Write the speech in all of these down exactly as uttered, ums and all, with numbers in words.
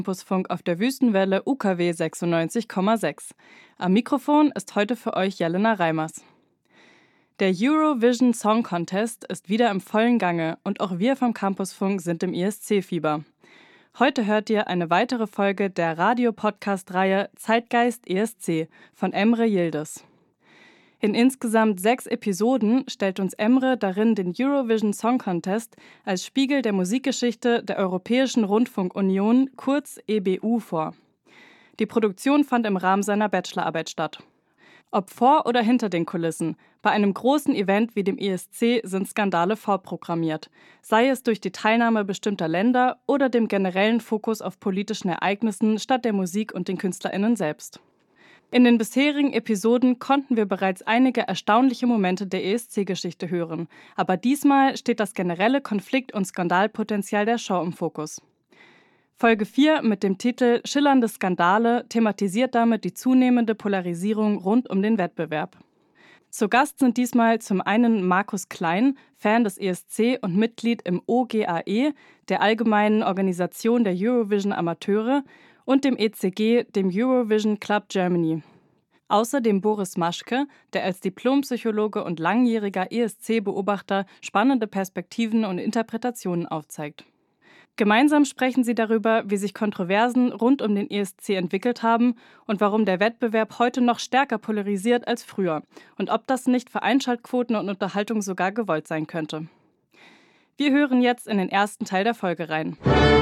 Campusfunk auf der Wüstenwelle U K W sechsundneunzig Komma sechs. Am Mikrofon ist heute für euch Jelena Reimers. Der Eurovision Song Contest ist wieder im vollen Gange und auch wir vom Campusfunk sind im E S C-Fieber. Heute hört ihr eine weitere Folge der Radio-Podcast-Reihe Zeitgeist E S C von Emre Yildiz. In insgesamt sechs Episoden stellt uns Emre darin den Eurovision Song Contest als Spiegel der Musikgeschichte der Europäischen Rundfunkunion, kurz E B U, vor. Die Produktion fand im Rahmen seiner Bachelorarbeit statt. Ob vor oder hinter den Kulissen, bei einem großen Event wie dem E S C sind Skandale vorprogrammiert, sei es durch die Teilnahme bestimmter Länder oder dem generellen Fokus auf politischen Ereignissen statt der Musik und den KünstlerInnen selbst. In den bisherigen Episoden konnten wir bereits einige erstaunliche Momente der E S C-Geschichte hören, aber diesmal steht das generelle Konflikt- und Skandalpotenzial der Show im Fokus. Folge vier mit dem Titel Schillernde Skandale thematisiert damit die zunehmende Polarisierung rund um den Wettbewerb. Zu Gast sind diesmal zum einen Markus Klein, Fan des E S C und Mitglied im O G A E, der Allgemeinen Organisation der Eurovision Amateure, und dem E C G, dem Eurovision Club Germany. Außerdem Boris Maschke, der als Diplompsychologe und langjähriger E S C-Beobachter spannende Perspektiven und Interpretationen aufzeigt. Gemeinsam sprechen sie darüber, wie sich Kontroversen rund um den E S C entwickelt haben und warum der Wettbewerb heute noch stärker polarisiert als früher und ob das nicht für Einschaltquoten und Unterhaltung sogar gewollt sein könnte. Wir hören jetzt in den ersten Teil der Folge rein.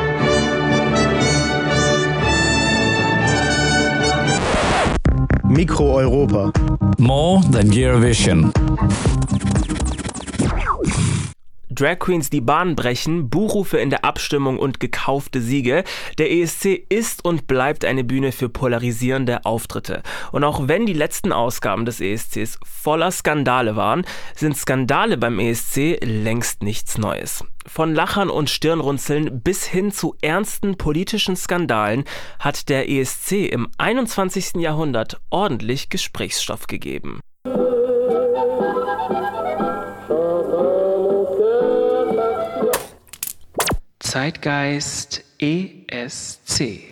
Mikro Europa. More than Eurovision. Drag Queens die Bahn brechen, Buchrufe in der Abstimmung und gekaufte Siege. Der E S C ist und bleibt eine Bühne für polarisierende Auftritte. Und auch wenn die letzten Ausgaben des E S Cs voller Skandale waren, sind Skandale beim E S C längst nichts Neues. Von Lachern und Stirnrunzeln bis hin zu ernsten politischen Skandalen hat der E S C im einundzwanzigsten Jahrhundert ordentlich Gesprächsstoff gegeben. Zeitgeist E S C.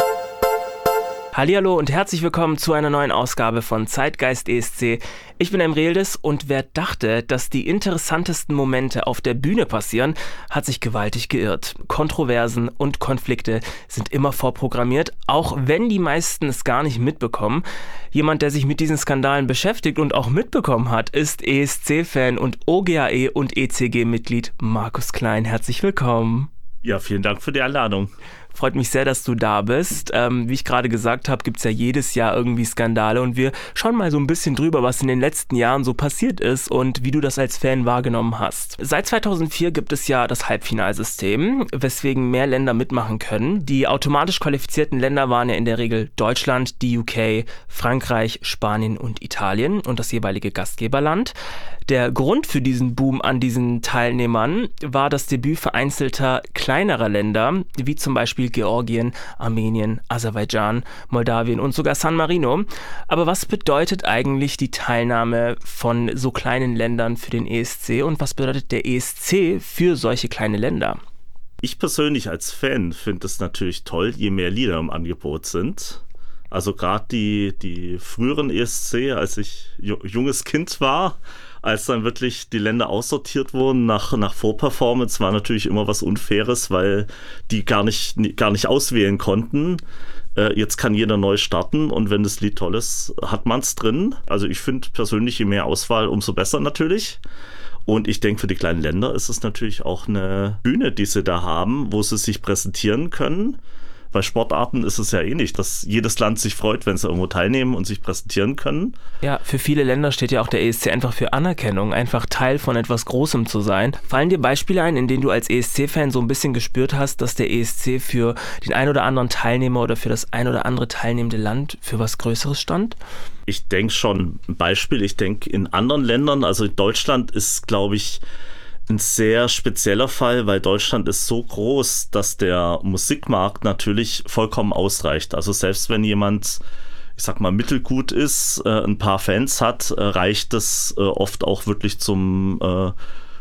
Hallihallo und herzlich willkommen zu einer neuen Ausgabe von Zeitgeist E S C. Ich bin Emre Yildiz und wer dachte, dass die interessantesten Momente auf der Bühne passieren, hat sich gewaltig geirrt. Kontroversen und Konflikte sind immer vorprogrammiert, auch wenn die meisten es gar nicht mitbekommen. Jemand, der sich mit diesen Skandalen beschäftigt und auch mitbekommen hat, ist E S C-Fan und O G A E und E C G-Mitglied Markus Klein. Herzlich willkommen. Ja, vielen Dank für die Einladung. Freut mich sehr, dass du da bist. Ähm, wie ich gerade gesagt habe, gibt es ja jedes Jahr irgendwie Skandale und wir schauen mal so ein bisschen drüber, was in den letzten Jahren so passiert ist und wie du das als Fan wahrgenommen hast. Seit zweitausendvier gibt es ja das Halbfinalsystem, weswegen mehr Länder mitmachen können. Die automatisch qualifizierten Länder waren ja in der Regel Deutschland, die U K, Frankreich, Spanien und Italien und das jeweilige Gastgeberland. Der Grund für diesen Boom an diesen Teilnehmern war das Debüt vereinzelter kleinerer Länder, wie zum Beispiel Georgien, Armenien, Aserbaidschan, Moldawien und sogar San Marino. Aber was bedeutet eigentlich die Teilnahme von so kleinen Ländern für den E S C und was bedeutet der E S C für solche kleine Länder? Ich persönlich als Fan finde es natürlich toll, je mehr Lieder im Angebot sind. Also gerade die, die früheren E S C, als ich ju- junges Kind war, als dann wirklich die Länder aussortiert wurden nach, nach Vorperformance, war natürlich immer was Unfaires, weil die gar nicht, gar nicht auswählen konnten. Äh, jetzt kann jeder neu starten und wenn das Lied toll ist, hat man es drin. Also ich finde persönlich, je mehr Auswahl, umso besser natürlich. Und ich denke, für die kleinen Länder ist es natürlich auch eine Bühne, die sie da haben, wo sie sich präsentieren können. Bei Sportarten ist es ja ähnlich, dass jedes Land sich freut, wenn sie irgendwo teilnehmen und sich präsentieren können. Ja, für viele Länder steht ja auch der E S C einfach für Anerkennung, einfach Teil von etwas Großem zu sein. Fallen dir Beispiele ein, in denen du als E S C-Fan so ein bisschen gespürt hast, dass der E S C für den ein oder anderen Teilnehmer oder für das ein oder andere teilnehmende Land für was Größeres stand? Ich denke schon, ein Beispiel, ich denke in anderen Ländern, also in Deutschland ist, glaube ich, ein sehr spezieller Fall, weil Deutschland ist so groß, dass der Musikmarkt natürlich vollkommen ausreicht. Also selbst wenn jemand, ich sag mal, mittelgut ist, äh, ein paar Fans hat, äh, reicht es äh, oft auch wirklich zum äh,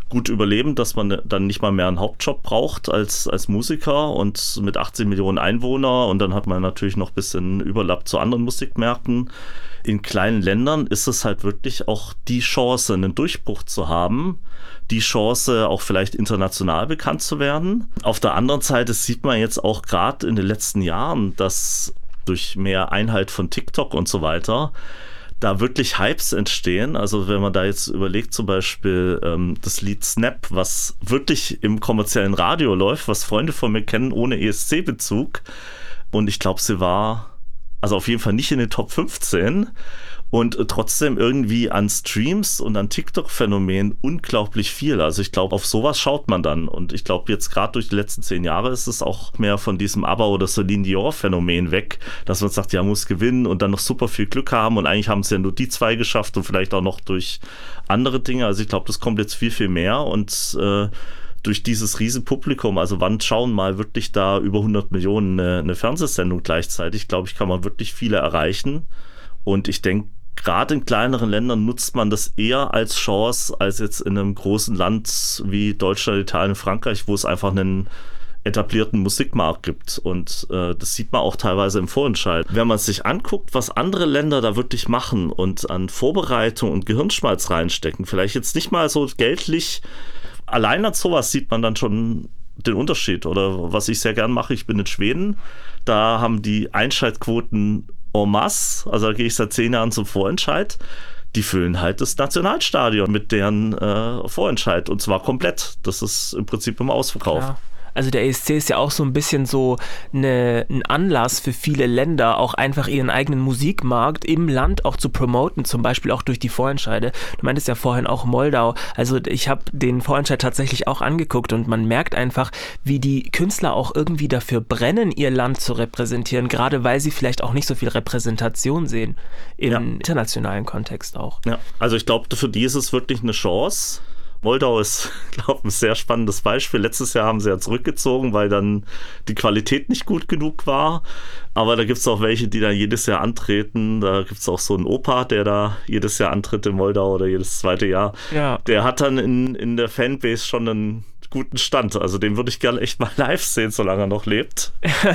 gut überleben, dass man dann nicht mal mehr einen Hauptjob braucht als, als Musiker und mit achtzehn Millionen Einwohnern und dann hat man natürlich noch ein bisschen Überlapp zu anderen Musikmärkten. In kleinen Ländern ist es halt wirklich auch die Chance, einen Durchbruch zu haben, die Chance, auch vielleicht international bekannt zu werden. Auf der anderen Seite sieht man jetzt auch gerade in den letzten Jahren, dass durch mehr Einhalt von TikTok und so weiter da wirklich Hypes entstehen. Also wenn man da jetzt überlegt, zum Beispiel ähm, das Lied Snap, was wirklich im kommerziellen Radio läuft, was Freunde von mir kennen ohne E S C-Bezug. Und ich glaube, sie war also auf jeden Fall nicht in den Top fünfzehn und trotzdem irgendwie an Streams und an TikTok-Phänomenen unglaublich viel. Also ich glaube, auf sowas schaut man dann und ich glaube, jetzt gerade durch die letzten zehn Jahre ist es auch mehr von diesem ABBA oder Celine Dion-Phänomen weg, dass man sagt, ja, muss gewinnen und dann noch super viel Glück haben und eigentlich haben es ja nur die zwei geschafft und vielleicht auch noch durch andere Dinge. Also ich glaube, das kommt jetzt viel, viel mehr und äh, durch dieses Riesenpublikum, also wann schauen mal wirklich da über hundert Millionen eine, eine Fernsehsendung gleichzeitig, glaube ich, kann man wirklich viele erreichen. Und ich denke, gerade in kleineren Ländern nutzt man das eher als Chance, als jetzt in einem großen Land wie Deutschland, Italien, Frankreich, wo es einfach einen etablierten Musikmarkt gibt. Und äh, das sieht man auch teilweise im Vorentscheid. Wenn man sich anguckt, was andere Länder da wirklich machen und an Vorbereitung und Gehirnschmalz reinstecken, vielleicht jetzt nicht mal so geldlich, allein an sowas sieht man dann schon den Unterschied. Oder was ich sehr gern mache, ich bin in Schweden, da haben die Einschaltquoten en masse, also da gehe ich seit zehn Jahren zum Vorentscheid, die füllen halt das Nationalstadion mit deren äh, Vorentscheid und zwar komplett. Das ist im Prinzip im Ausverkauf. Ja. Also der E S C ist ja auch so ein bisschen so eine, ein Anlass für viele Länder, auch einfach ihren eigenen Musikmarkt im Land auch zu promoten, zum Beispiel auch durch die Vorentscheide. Du meintest ja vorhin auch Moldau. Also ich habe den Vorentscheid tatsächlich auch angeguckt und man merkt einfach, wie die Künstler auch irgendwie dafür brennen, ihr Land zu repräsentieren, gerade weil sie vielleicht auch nicht so viel Repräsentation sehen, im ja. internationalen Kontext auch. Ja, also ich glaube, für die ist es wirklich eine Chance. Moldau ist, glaube ich, ein sehr spannendes Beispiel. Letztes Jahr haben sie ja zurückgezogen, weil dann die Qualität nicht gut genug war. Aber da gibt es auch welche, die dann jedes Jahr antreten. Da gibt es auch so einen Opa, der da jedes Jahr antritt in Moldau oder jedes zweite Jahr. Ja. Der hat dann in, in der Fanbase schon einen guten Stand. Also den würde ich gerne echt mal live sehen, solange er noch lebt.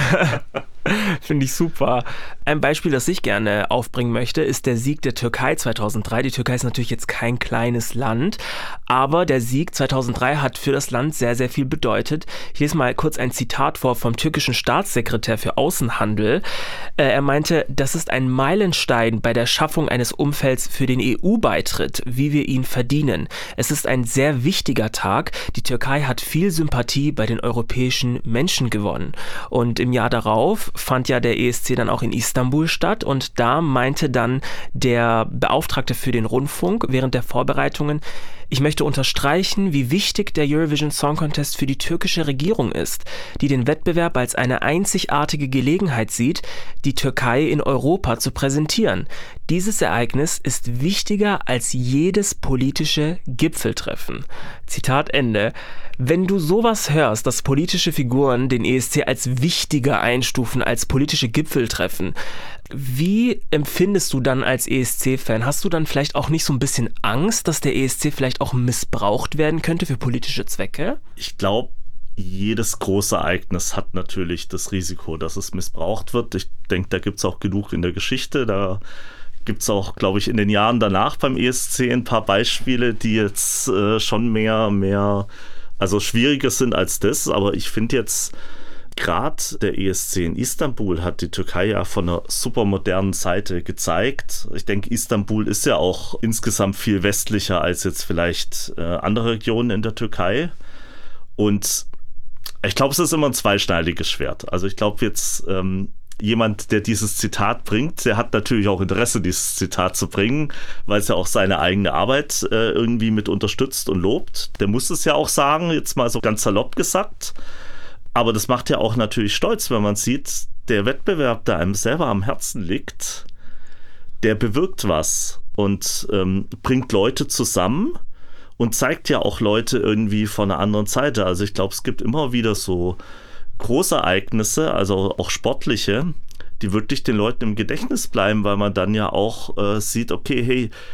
Finde ich super. Ein Beispiel, das ich gerne aufbringen möchte, ist der Sieg der Türkei zweitausenddrei. Die Türkei ist natürlich jetzt kein kleines Land, aber der Sieg zweitausenddrei hat für das Land sehr, sehr viel bedeutet. Ich lese mal kurz ein Zitat vor vom türkischen Staatssekretär für Außenhandel. Er meinte, das ist ein Meilenstein bei der Schaffung eines Umfelds für den E U-Beitritt, wie wir ihn verdienen. Es ist ein sehr wichtiger Tag. Die Türkei hat viel Sympathie bei den europäischen Menschen gewonnen. Und im Jahr darauf fand ja der E S C dann auch in Istanbul statt und da meinte dann der Beauftragte für den Rundfunk während der Vorbereitungen, ich möchte unterstreichen, wie wichtig der Eurovision Song Contest für die türkische Regierung ist, die den Wettbewerb als eine einzigartige Gelegenheit sieht, die Türkei in Europa zu präsentieren. Dieses Ereignis ist wichtiger als jedes politische Gipfeltreffen. Zitat Ende. Wenn du sowas hörst, dass politische Figuren den E S C als wichtiger einstufen als politische Gipfeltreffen, wie empfindest du dann als E S C-Fan? Hast du dann vielleicht auch nicht so ein bisschen Angst, dass der E S C vielleicht auch missbraucht werden könnte für politische Zwecke? Ich glaube, jedes große Ereignis hat natürlich das Risiko, dass es missbraucht wird. Ich denke, da gibt es auch genug in der Geschichte. Da gibt es auch, glaube ich, in den Jahren danach beim E S C ein paar Beispiele, die jetzt äh, schon mehr, mehr, also schwieriger sind als das. Aber ich finde jetzt, gerade der E S C in Istanbul hat die Türkei ja von einer super modernen Seite gezeigt. Ich denke, Istanbul ist ja auch insgesamt viel westlicher als jetzt vielleicht äh, andere Regionen in der Türkei. Und ich glaube, es ist immer ein zweischneidiges Schwert. Also ich glaube jetzt, ähm, jemand, der dieses Zitat bringt, der hat natürlich auch Interesse, dieses Zitat zu bringen, weil es ja auch seine eigene Arbeit äh, irgendwie mit unterstützt und lobt. Der muss es ja auch sagen, jetzt mal so ganz salopp gesagt. Aber das macht ja auch natürlich stolz, wenn man sieht, der Wettbewerb, der einem selber am Herzen liegt, der bewirkt was und ähm, bringt Leute zusammen und zeigt ja auch Leute irgendwie von einer anderen Seite. Also ich glaube, es gibt immer wieder so Großereignisse, also auch sportliche, die wirklich den Leuten im Gedächtnis bleiben, weil man dann ja auch äh, sieht, okay, hey,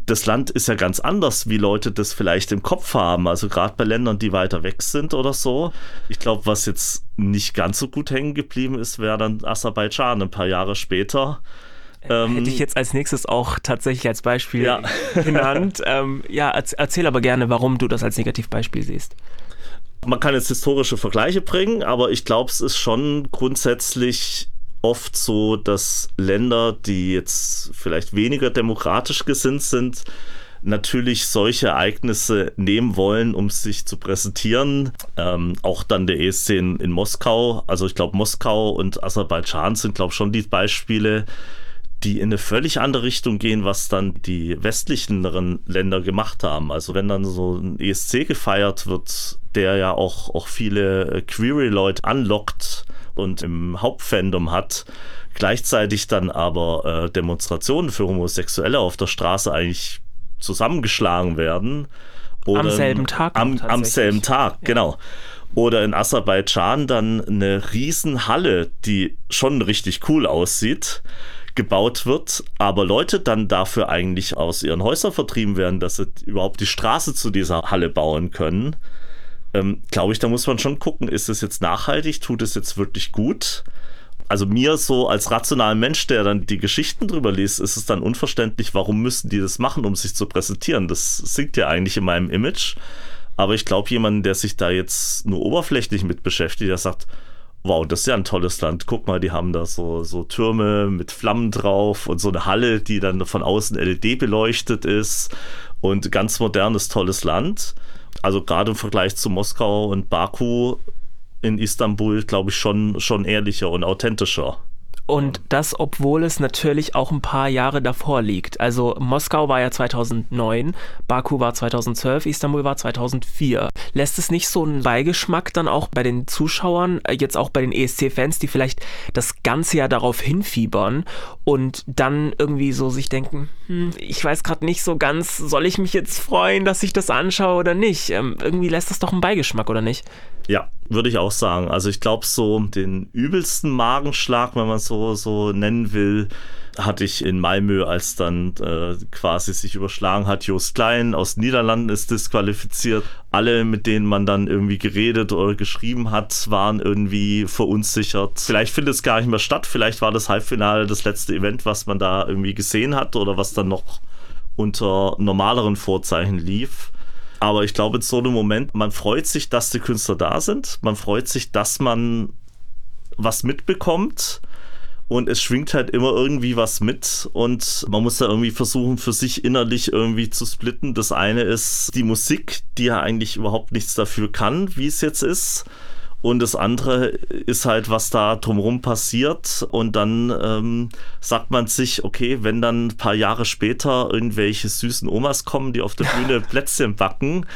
das Land ist ja ganz anders, wie Leute das vielleicht im Kopf haben. Also gerade bei Ländern, die weiter weg sind oder so. Ich glaube, was jetzt nicht ganz so gut hängen geblieben ist, wäre dann Aserbaidschan ein paar Jahre später. Ähm, Hätte ich jetzt als nächstes auch tatsächlich als Beispiel ja. genannt. ähm, ja, erzähl aber gerne, warum du das als Negativbeispiel siehst. Man kann jetzt historische Vergleiche bringen, aber ich glaube, es ist schon grundsätzlich oft so, dass Länder, die jetzt vielleicht weniger demokratisch gesinnt sind, natürlich solche Ereignisse nehmen wollen, um sich zu präsentieren. Ähm, auch dann der E S C in, in Moskau. Also ich glaube, Moskau und Aserbaidschan sind, glaube ich, schon die Beispiele, die in eine völlig andere Richtung gehen, was dann die westlicheren Länder gemacht haben. Also wenn dann so ein E S C gefeiert wird, der ja auch, auch viele Queer-Leute anlockt und im Hauptfandom hat, gleichzeitig dann aber äh, Demonstrationen für Homosexuelle auf der Straße eigentlich zusammengeschlagen werden. Oder am selben Tag. Am, am selben Tag, ja. Genau. Oder in Aserbaidschan dann eine Riesenhalle, die schon richtig cool aussieht, gebaut wird, aber Leute dann dafür eigentlich aus ihren Häusern vertrieben werden, dass sie überhaupt die Straße zu dieser Halle bauen können. Ähm, glaube ich, da muss man schon gucken, ist es jetzt nachhaltig, tut es jetzt wirklich gut? Also mir so als rationaler Mensch, der dann die Geschichten drüber liest, ist es dann unverständlich, warum müssen die das machen, um sich zu präsentieren? Das sinkt ja eigentlich in meinem Image. Aber ich glaube, jemand, der sich da jetzt nur oberflächlich mit beschäftigt, der sagt, wow, das ist ja ein tolles Land. Guck mal, die haben da so, so Türme mit Flammen drauf und so eine Halle, die dann von außen L E D beleuchtet ist und ganz modernes, tolles Land. Also gerade im Vergleich zu Moskau und Baku in Istanbul, glaube ich, schon, schon ehrlicher und authentischer. Und das, obwohl es natürlich auch ein paar Jahre davor liegt. Also Moskau war ja zweitausendneun, Baku war zweitausendzwölf, Istanbul war zweitausendvier. Lässt es nicht so einen Beigeschmack dann auch bei den Zuschauern, jetzt auch bei den E S C-Fans, die vielleicht das ganze Jahr darauf hinfiebern und dann irgendwie so sich denken, hm, ich weiß gerade nicht so ganz, soll ich mich jetzt freuen, dass ich das anschaue oder nicht? Ähm, irgendwie lässt das doch einen Beigeschmack, oder nicht? Ja, würde ich auch sagen. Also ich glaube, so den übelsten Magenschlag, wenn man es so, so nennen will, hatte ich in Malmö, als dann äh, quasi sich überschlagen hat. Joost Klein aus den Niederlanden ist disqualifiziert. Alle, mit denen man dann irgendwie geredet oder geschrieben hat, waren irgendwie verunsichert. Vielleicht findet es gar nicht mehr statt. Vielleicht war das Halbfinale das letzte Event, was man da irgendwie gesehen hat oder was dann noch unter normaleren Vorzeichen lief. Aber ich glaube, in so einem Moment, man freut sich, dass die Künstler da sind. Man freut sich, dass man was mitbekommt. Und es schwingt halt immer irgendwie was mit. Und man muss da irgendwie versuchen, für sich innerlich irgendwie zu splitten. Das eine ist die Musik, die ja eigentlich überhaupt nichts dafür kann, wie es jetzt ist. Und das andere ist halt, was da drumherum passiert. Und dann ähm, sagt man sich, okay, wenn dann ein paar Jahre später irgendwelche süßen Omas kommen, die auf der Bühne Plätzchen backen,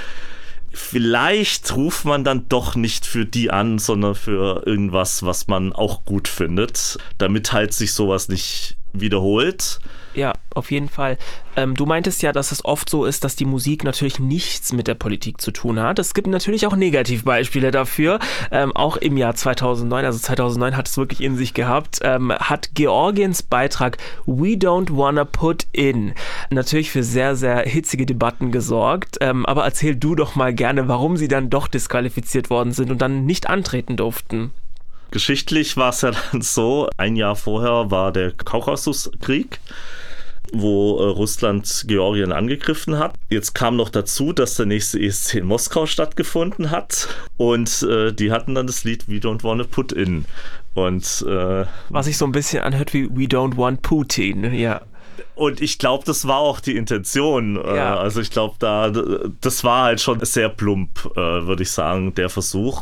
vielleicht ruft man dann doch nicht für die an, sondern für irgendwas, was man auch gut findet, damit halt sich sowas nicht wiederholt. Ja, auf jeden Fall. Ähm, du meintest ja, dass es oft so ist, dass die Musik natürlich nichts mit der Politik zu tun hat. Es gibt natürlich auch Negativbeispiele dafür. Ähm, auch im Jahr zweitausendneun, also zweitausendneun hat es wirklich in sich gehabt, ähm, hat Georgiens Beitrag We Don't Wanna Put In natürlich für sehr, sehr hitzige Debatten gesorgt. Ähm, aber erzähl du doch mal gerne, warum sie dann doch disqualifiziert worden sind und dann nicht antreten durften. Geschichtlich war es ja dann so, ein Jahr vorher war der Kaukasuskrieg, wo äh, Russland Georgien angegriffen hat. Jetzt kam noch dazu, dass der nächste E S C in Moskau stattgefunden hat und äh, die hatten dann das Lied We Don't Wanna Put In. Und, äh, was sich so ein bisschen anhört wie We Don't Want Putin, ja. Und ich glaube, das war auch die Intention. Ja. Also ich glaube, da das war halt schon sehr plump, äh, würde ich sagen, der Versuch.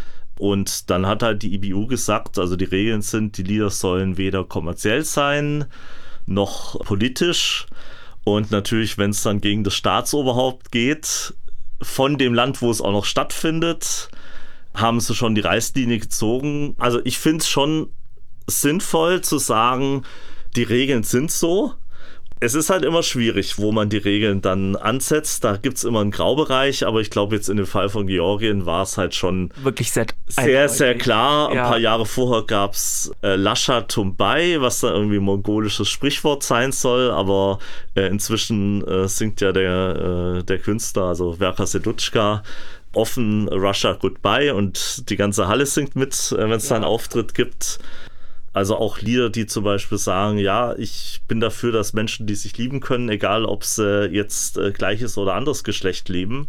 Und dann hat halt die I B U gesagt, also die Regeln sind, die Lieder sollen weder kommerziell sein, noch politisch. Und natürlich, wenn es dann gegen das Staatsoberhaupt geht, von dem Land, wo es auch noch stattfindet, haben sie schon die Reißlinie gezogen. Also ich finde es schon sinnvoll zu sagen, die Regeln sind so. Es ist halt immer schwierig, wo man die Regeln dann ansetzt. Da gibt es immer einen Graubereich, aber ich glaube, jetzt in dem Fall von Georgien war es halt schon wirklich sehr, sehr, sehr klar. Ja. Ein paar Jahre vorher gab es äh, Lascha Tumbai, was da irgendwie ein mongolisches Sprichwort sein soll, aber äh, inzwischen äh, singt ja der, äh, der Künstler, also Verka Sedutschka, offen Russia Goodbye und die ganze Halle singt mit, äh, wenn es ja. da einen Auftritt gibt. Also auch Lieder, die zum Beispiel sagen, ja, ich bin dafür, dass Menschen, die sich lieben können, egal ob sie jetzt äh, gleiches oder anderes Geschlecht lieben,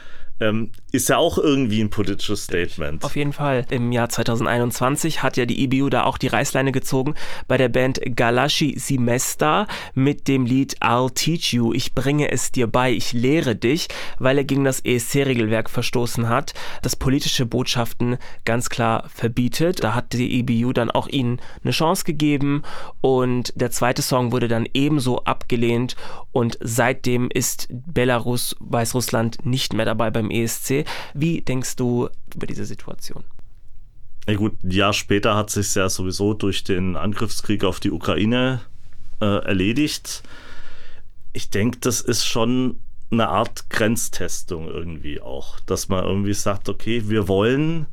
ähm, ist ja auch irgendwie ein politisches Statement. Auf jeden Fall. Im Jahr zwanzig einundzwanzig hat ja die E B U da auch die Reißleine gezogen bei der Band Galashi Semester mit dem Lied I'll Teach You, ich bringe es dir bei, ich lehre dich, weil er gegen das E S C-Regelwerk verstoßen hat, das politische Botschaften ganz klar verbietet. Da hat die E B U dann auch ihnen eine Chance gegeben und der zweite Song wurde dann ebenso abgelehnt und seitdem ist Belarus, Weißrussland nicht mehr dabei beim E S C. Wie denkst du über diese Situation? Ja gut, ein Jahr später hat sich ja sowieso durch den Angriffskrieg auf die Ukraine äh, erledigt. Ich denke, das ist schon eine Art Grenztestung irgendwie auch, dass man irgendwie sagt, okay, wir wollen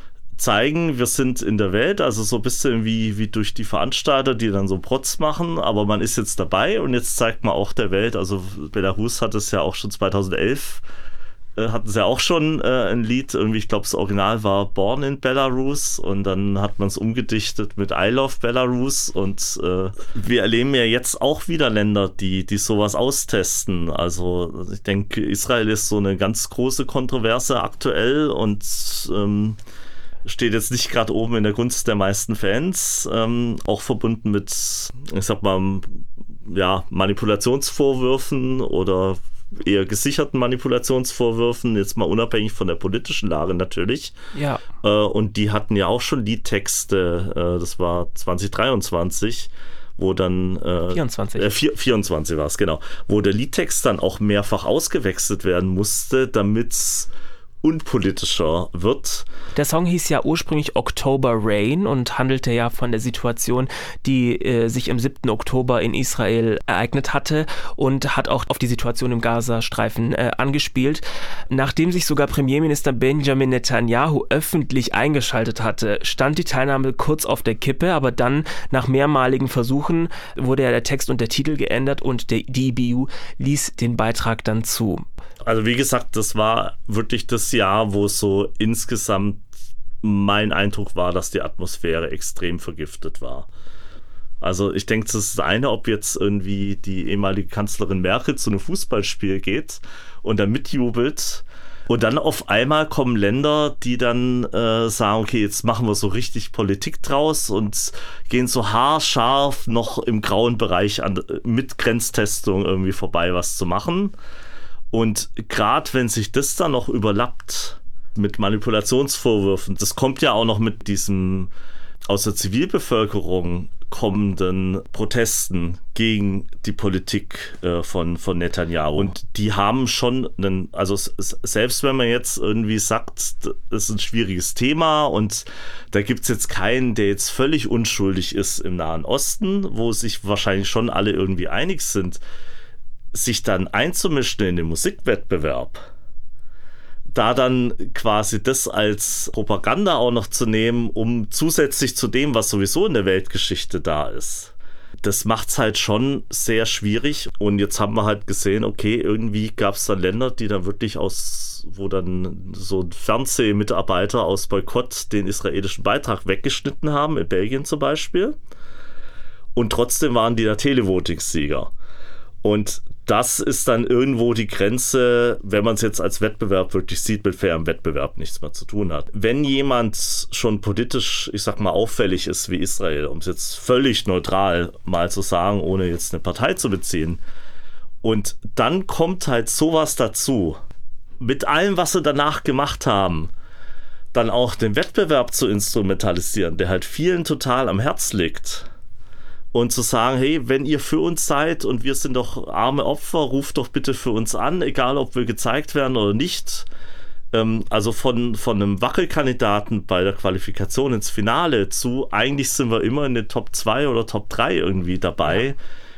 zeigen, wir sind in der Welt, also so ein bisschen wie, wie durch die Veranstalter, die dann so Protz machen, aber man ist jetzt dabei und jetzt zeigt man auch der Welt, also Belarus hat es ja auch schon zweitausendelf hatten sie auch schon äh, ein Lied, irgendwie, ich glaube, das Original war Born in Belarus und dann hat man es umgedichtet mit I Love Belarus und äh, wir erleben ja jetzt auch wieder Länder, die, die sowas austesten. Also ich denke, Israel ist so eine ganz große Kontroverse aktuell und ähm, steht jetzt nicht gerade oben in der Gunst der meisten Fans, ähm, auch verbunden mit, ich sag mal, ja, Manipulationsvorwürfen oder eher gesicherten Manipulationsvorwürfen, jetzt mal unabhängig von der politischen Lage natürlich. Ja. Äh, und die hatten ja auch schon Liedtexte, äh, das war zwanzig dreiundzwanzig, wo dann äh, vierundzwanzig. Äh, vierundzwanzig war es, genau, wo der Liedtext dann auch mehrfach ausgewechselt werden musste, damit es unpolitischer wird. Der Song hieß ja ursprünglich October Rain und handelte ja von der Situation, die äh, sich im siebten Oktober in Israel ereignet hatte und hat auch auf die Situation im Gazastreifen äh, angespielt. Nachdem sich sogar Premierminister Benjamin Netanyahu öffentlich eingeschaltet hatte, stand die Teilnahme kurz auf der Kippe, aber dann nach mehrmaligen Versuchen wurde ja der Text und der Titel geändert und der, die E B U ließ den Beitrag dann zu. Also wie gesagt, das war wirklich das Jahr, wo so insgesamt mein Eindruck war, dass die Atmosphäre extrem vergiftet war. Also ich denke, das ist das eine, ob jetzt irgendwie die ehemalige Kanzlerin Merkel zu einem Fußballspiel geht und dann mitjubelt und dann auf einmal kommen Länder, die dann äh, sagen, okay, jetzt machen wir so richtig Politik draus und gehen so haarscharf noch im grauen Bereich an, mit Grenztestung irgendwie vorbei was zu machen. Und gerade wenn sich das dann noch überlappt mit Manipulationsvorwürfen, das kommt ja auch noch mit diesem aus der Zivilbevölkerung kommenden Protesten gegen die Politik äh, von, von Netanyahu. Und die haben schon einen, also s- selbst wenn man jetzt irgendwie sagt, das ist ein schwieriges Thema und da gibt es jetzt keinen, der jetzt völlig unschuldig ist im Nahen Osten, wo sich wahrscheinlich schon alle irgendwie einig sind, sich dann einzumischen in den Musikwettbewerb, da dann quasi das als Propaganda auch noch zu nehmen, um zusätzlich zu dem, was sowieso in der Weltgeschichte da ist. Das macht es halt schon sehr schwierig und jetzt haben wir halt gesehen, okay, irgendwie gab es dann Länder, die dann wirklich aus, wo dann so ein Fernsehmitarbeiter aus Boykott den israelischen Beitrag weggeschnitten haben, in Belgien zum Beispiel, und trotzdem waren die da Televoting-Sieger. Und das ist dann irgendwo die Grenze, wenn man es jetzt als Wettbewerb wirklich sieht, mit fairem Wettbewerb nichts mehr zu tun hat. Wenn jemand schon politisch, ich sag mal, auffällig ist wie Israel, um es jetzt völlig neutral mal zu sagen, ohne jetzt eine Partei zu beziehen, und dann kommt halt sowas dazu, mit allem, was sie danach gemacht haben, dann auch den Wettbewerb zu instrumentalisieren, der halt vielen total am Herz liegt. Und zu sagen, hey, wenn ihr für uns seid und wir sind doch arme Opfer, ruft doch bitte für uns an, egal ob wir gezeigt werden oder nicht. Ähm, also von, von einem Wackelkandidaten bei der Qualifikation ins Finale zu, eigentlich sind wir immer in den Top zwei oder Top drei irgendwie dabei,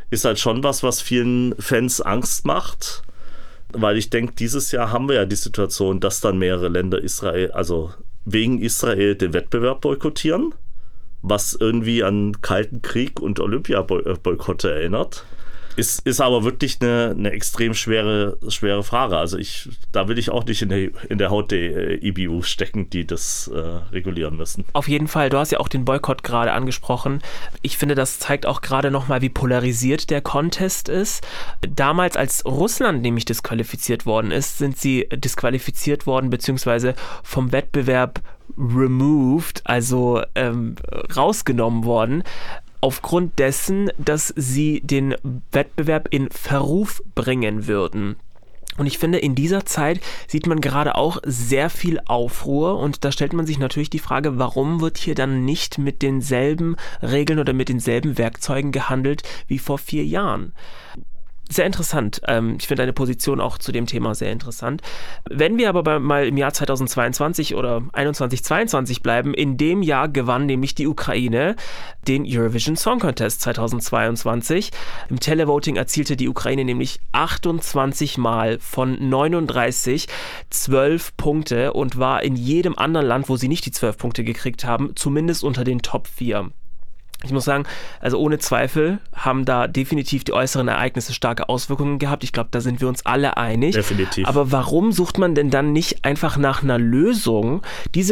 ist halt schon was, was vielen Fans Angst macht. Weil ich denke, dieses Jahr haben wir ja die Situation, dass dann mehrere Länder Israel, also wegen Israel den Wettbewerb boykottieren, was irgendwie an Kalten Krieg und Olympia-Boykotte erinnert. Ist, ist aber wirklich eine, eine extrem schwere, schwere Frage. Also ich, da will ich auch nicht in der, in der Haut der I B U stecken, die das äh, regulieren müssen. Auf jeden Fall, du hast ja auch den Boykott gerade angesprochen. Ich finde, das zeigt auch gerade nochmal, wie polarisiert der Contest ist. Damals, als Russland nämlich disqualifiziert worden ist, sind sie disqualifiziert worden, beziehungsweise vom Wettbewerb removed, also ähm, rausgenommen worden, aufgrund dessen, dass sie den Wettbewerb in Verruf bringen würden. Und ich finde, in dieser Zeit sieht man gerade auch sehr viel Aufruhr und da stellt man sich natürlich die Frage, warum wird hier dann nicht mit denselben Regeln oder mit denselben Werkzeugen gehandelt wie vor vier Jahren? Sehr interessant. Ich finde deine Position auch zu dem Thema sehr interessant. Wenn wir aber mal im Jahr zweitausendzweiundzwanzig oder einundzwanzig zweiundzwanzig bleiben, in dem Jahr gewann nämlich die Ukraine den Eurovision Song Contest zweitausendzweiundzwanzig. Im Televoting erzielte die Ukraine nämlich achtundzwanzig Mal von neununddreißig zwölf Punkte und war in jedem anderen Land, wo sie nicht die zwölf Punkte gekriegt haben, zumindest unter den Top vier. Ich muss sagen, also ohne Zweifel haben da definitiv die äußeren Ereignisse starke Auswirkungen gehabt. Ich glaube, da sind wir uns alle einig. Definitiv. Aber warum sucht man denn dann nicht einfach nach einer Lösung, diese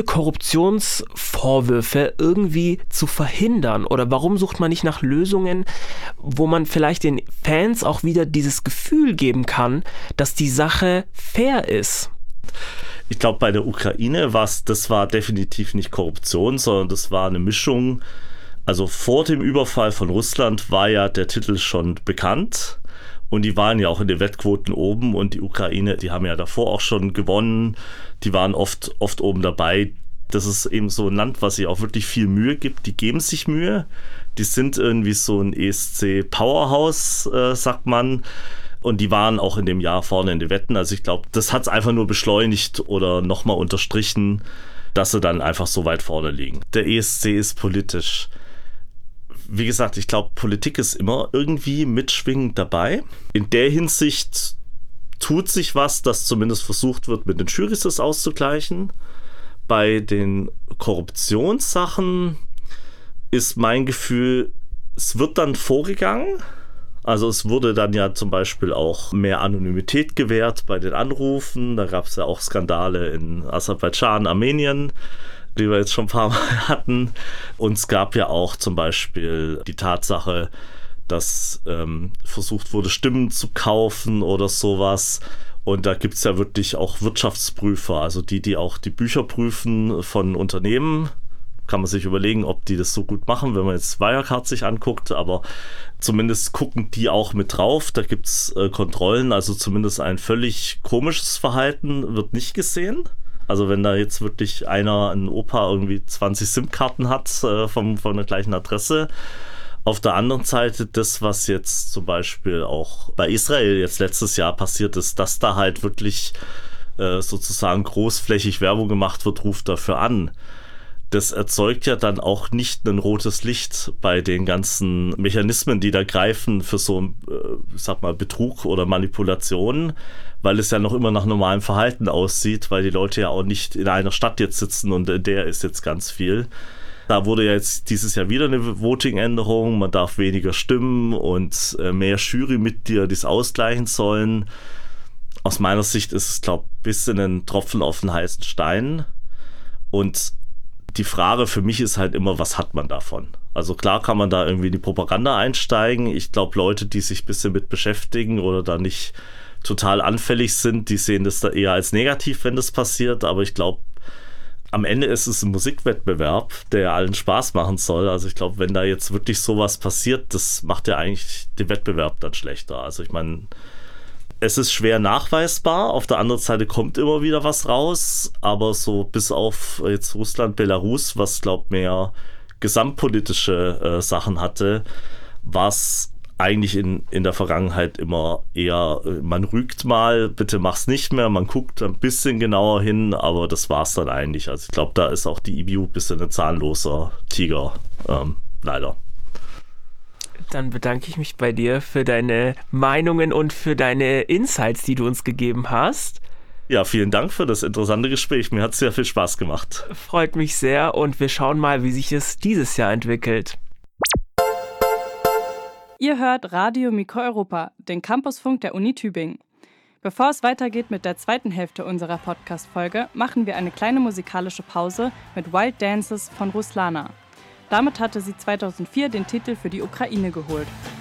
Korruptionsvorwürfe irgendwie zu verhindern? Oder warum sucht man nicht nach Lösungen, wo man vielleicht den Fans auch wieder dieses Gefühl geben kann, dass die Sache fair ist? Ich glaube, bei der Ukraine war es, das war definitiv nicht Korruption, sondern das war eine Mischung. Also vor dem Überfall von Russland war ja der Titel schon bekannt und die waren ja auch in den Wettquoten oben und die Ukraine, die haben ja davor auch schon gewonnen, die waren oft, oft oben dabei. Das ist eben so ein Land, was sich auch wirklich viel Mühe gibt, die geben sich Mühe, die sind irgendwie so ein E S C-Powerhouse, äh, sagt man. Und die waren auch in dem Jahr vorne in den Wetten. Also ich glaube, das hat es einfach nur beschleunigt oder nochmal unterstrichen, dass sie dann einfach so weit vorne liegen. Der E S C ist politisch. Wie gesagt, ich glaube, Politik ist immer irgendwie mitschwingend dabei. In der Hinsicht tut sich was, dass zumindest versucht wird, mit den Jurys das auszugleichen. Bei den Korruptionssachen ist mein Gefühl, es wird dann vorgegangen. Also es wurde dann ja zum Beispiel auch mehr Anonymität gewährt bei den Anrufen. Da gab es ja auch Skandale in Aserbaidschan, Armenien, die wir jetzt schon ein paar Mal hatten. Und es gab ja auch zum Beispiel die Tatsache, dass ähm, versucht wurde, Stimmen zu kaufen oder sowas. Und da gibt es ja wirklich auch Wirtschaftsprüfer, also die, die auch die Bücher prüfen von Unternehmen. Kann man sich überlegen, ob die das so gut machen, wenn man jetzt Wirecard sich anguckt, aber zumindest gucken die auch mit drauf. Da gibt es äh, Kontrollen, also zumindest ein völlig komisches Verhalten wird nicht gesehen. Also wenn da jetzt wirklich einer, ein Opa, irgendwie zwanzig SIM-Karten hat äh, vom, von der gleichen Adresse. Auf der anderen Seite das, was jetzt zum Beispiel auch bei Israel jetzt letztes Jahr passiert ist, dass da halt wirklich äh, sozusagen großflächig Werbung gemacht wird, ruft dafür an. Das erzeugt ja dann auch nicht ein rotes Licht bei den ganzen Mechanismen, die da greifen für so, äh, sag mal, Betrug oder Manipulation, weil es ja noch immer nach normalem Verhalten aussieht, weil die Leute ja auch nicht in einer Stadt jetzt sitzen und in der ist jetzt ganz viel. Da wurde ja jetzt dieses Jahr wieder eine Voting-Änderung, man darf weniger stimmen und äh, mehr Jurymitglieder, die es ausgleichen sollen. Aus meiner Sicht ist es, glaube ich, ein bisschen ein Tropfen auf den heißen Stein. Und die Frage für mich ist halt immer, was hat man davon? Also klar kann man da irgendwie in die Propaganda einsteigen. Ich glaube, Leute, die sich ein bisschen mit beschäftigen oder da nicht total anfällig sind, die sehen das da eher als negativ, wenn das passiert. Aber ich glaube, am Ende ist es ein Musikwettbewerb, der ja allen Spaß machen soll. Also ich glaube, wenn da jetzt wirklich sowas passiert, das macht ja eigentlich den Wettbewerb dann schlechter. Also ich meine, es ist schwer nachweisbar. Auf der anderen Seite kommt immer wieder was raus. Aber so bis auf jetzt Russland, Belarus, was glaube ich mehr gesamtpolitische äh, Sachen hatte, war es eigentlich in, in der Vergangenheit immer eher, man rügt mal, bitte mach's nicht mehr, man guckt ein bisschen genauer hin, aber das war's dann eigentlich. Also ich glaube, da ist auch die I B U ein bisschen ein zahnloser Tiger, ähm, leider. Dann bedanke ich mich bei dir für deine Meinungen und für deine Insights, die du uns gegeben hast. Ja, vielen Dank für das interessante Gespräch. Mir hat es sehr viel Spaß gemacht. Freut mich sehr und wir schauen mal, wie sich es dieses Jahr entwickelt. Ihr hört Radio Mikro Europa, den Campusfunk der Uni Tübingen. Bevor es weitergeht mit der zweiten Hälfte unserer Podcast-Folge, machen wir eine kleine musikalische Pause mit Wild Dances von Ruslana. Damit hatte sie zweitausendvier den Titel für die Ukraine geholt.